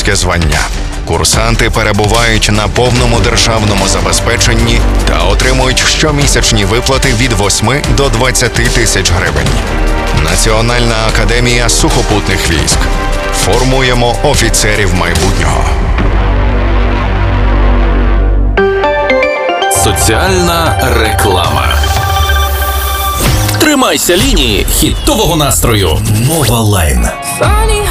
офіцерське звання. Курсанти перебувають на повному державному забезпеченні та отримують щомісячні виплати від 8 до 20 тисяч гривень. Національна академія сухопутних військ. Формуємо офіцерів майбутнього. Соціальна реклама. Тримайся лінії хітового настрою. Нова Лайн.